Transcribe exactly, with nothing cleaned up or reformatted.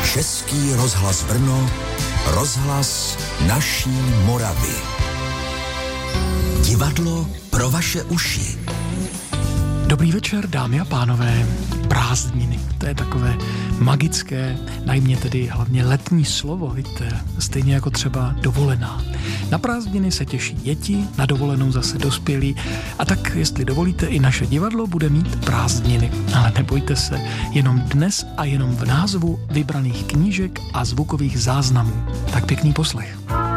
Český rozhlas Brno, rozhlas naší Moravy. Divadlo pro vaše uši. Dobrý večer, dámy a pánové. Prázdniny, to je takové magické, najmě tedy hlavně letní slovo, víte, stejně jako třeba dovolená. Na prázdniny se těší děti, na dovolenou zase dospělí a tak, jestli dovolíte, i naše divadlo bude mít prázdniny. Ale nebojte se, jenom dnes a jenom v názvu vybraných knížek a zvukových záznamů. Tak pěkný poslech.